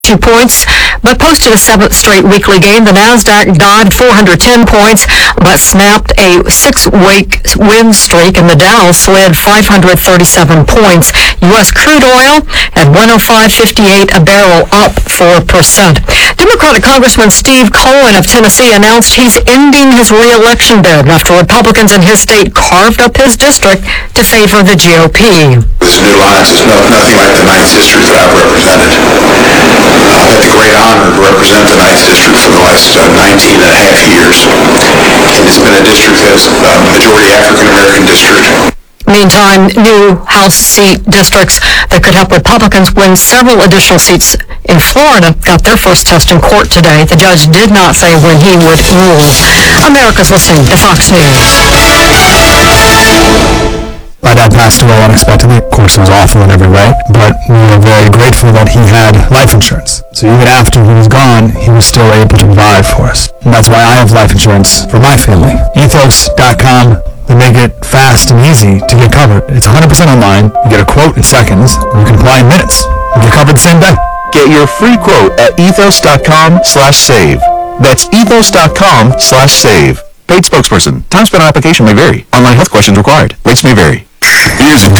points, but posted a seventh straight weekly gain. The Nasdaq died 410 points, but snapped a 6-week win streak, and the Dow slid 537 points. U.S. crude oil at $105.58 a barrel, up 4%. Democratic Congressman Steve Cohen of Tennessee announced he's ending his re-election bid after Republicans in his state carved up his district to favor the GOP. This new alliance is nothing like the 9th District that I've represented. I've had the great honor to represent the 9th District for the last 19 and a half years. And it's been a district that's a majority African-American district. Meantime, new House seat districts that could help Republicans win several additional seats in Florida got their first test in court today. The judge did not say when he would rule. America's listening to Fox News. My dad passed away unexpectedly. Of course, it was awful in every way, but we were very grateful that he had life insurance. So even after he was gone, he was still able to provide for us. And that's why I have life insurance for my family. Ethos.com. They make it fast and easy to get covered. It's 100% online. You get a quote in seconds. You can apply in minutes. You get covered the same day. Get your free quote at ethos.com/save. That's ethos.com/save. Paid spokesperson. Time spent on application may vary. Online health questions required. Rates may vary. Here's a